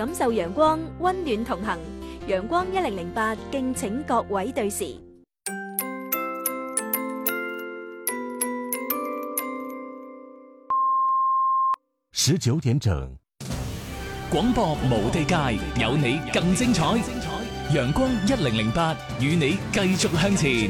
感受陽光，溫暖同行。陽光1008，敬請各位對時。 19點整， 廣播無地界，有你更精彩。陽光1008，與你繼續向前。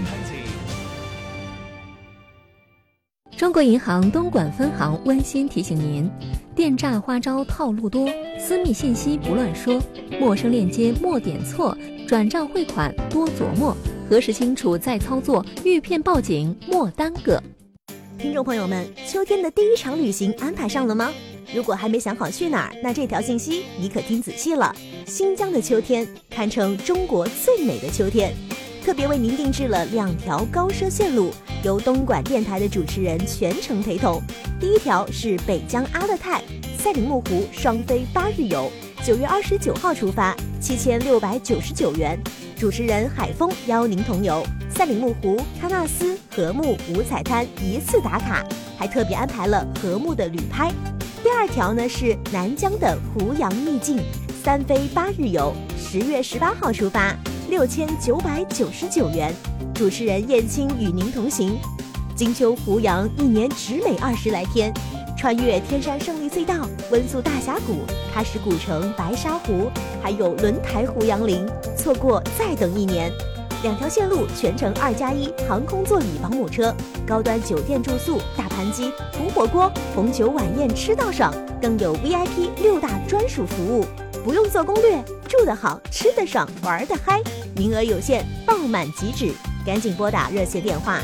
中國銀行東莞分行溫馨提醒您：電詐花招套路多，私密信息不亂說，陌生鏈接莫點錯，轉賬匯款多琢磨，核實清楚再操作，遇騙報警莫耽擱。 聽眾朋友們，秋天的第一場旅行安排上了嗎？如果還沒想好去哪兒，那這條信息你可聽仔細了。新疆的秋天堪稱中國最美的秋天，特別為您定制了2條高奢線路，由東莞電台的主持人全程陪同。第一條是北疆阿勒泰賽里木湖雙飛8日遊，9月29號出發，7699元。主持人海峰邀您同遊賽里木湖、喀納斯、禾木五彩灘一次打卡，還特別安排了禾木的旅拍。第二條呢是南疆的湖陽秘境3飛8日遊，10月18號出發，6999元。主持人燕青與您同行。金秋湖陽一年只美20來天，穿越天山勝利隧道、溫宿大峽谷、喀什古城、白沙湖，還有輪台湖楊林，錯過再等1年。2條線路全程2+1航空座椅保姆車，高端酒店住宿、大盤雞、土火鍋、紅酒晚宴吃到爽，更有 VIP 6大專屬服務，不用做攻略，住得好，吃得爽，玩得嗨。名額有限，爆滿即止，趕緊撥打熱線電話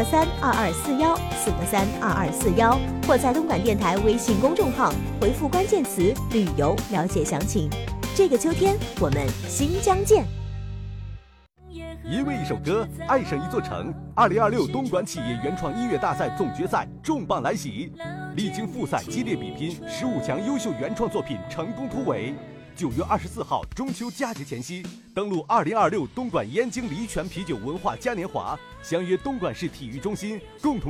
4個32241，4個32241，或在東莞電台微信公眾號回復關鍵詞旅遊了解詳情。這個秋天我們新疆見。 因為一首歌，愛上一座城。2026東莞企業原創音樂大賽總決賽重磅來襲，歷經複賽激烈比拼，15強優秀原創作品成功突圍。9月24號中秋佳節前夕，登陸2026東莞燕京黎泉啤酒文化嘉年華，相約東莞市體育中心，共同